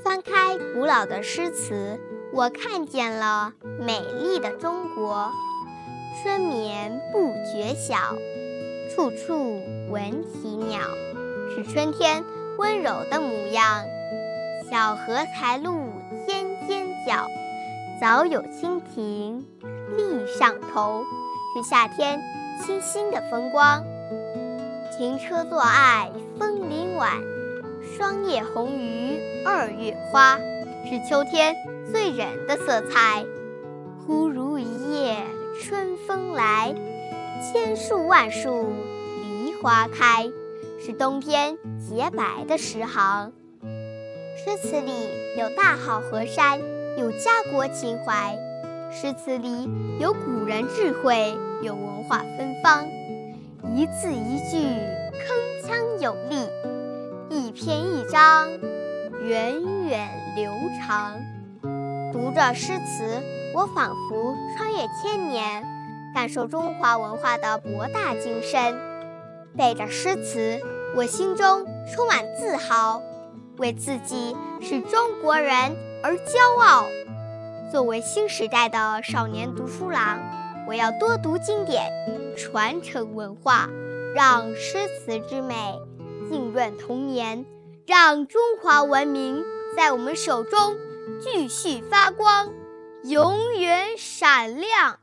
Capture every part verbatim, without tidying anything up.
翻开古老的诗词，我看见了美丽的中国。春眠不觉晓，处处闻啼鸟，是春天温柔的模样。小荷才露尖尖角，早有蜻蜓立上头，是夏天清新的风光。停车坐爱枫林晚，霜叶红于二月花，是秋天醉人的色彩。忽如一夜春风来，千树万树梨花开，是冬天洁白的诗行。诗词里有大好河山，有家国情怀，诗词里有古人智慧，有文化芬芳。一字一句铿锵有力，一篇一章源远流长。读着诗词，我仿佛穿越千年，感受中华文化的博大精深。背着诗词，我心中充满自豪，为自己是中国人而骄傲。作为新时代的少年读书郎，我要多读经典，传承文化，让诗词之美浸润童年，让中华文明在我们手中继续发光，永远闪亮。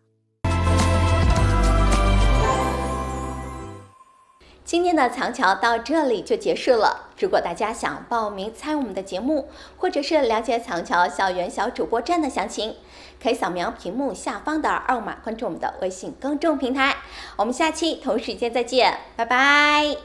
今天的藏桥到这里就结束了。如果大家想报名参与我们的节目，或者是了解藏桥校园小主播站的详情，可以扫描屏幕下方的二维码关注我们的微信公众平台。我们下期同时间再见，拜拜。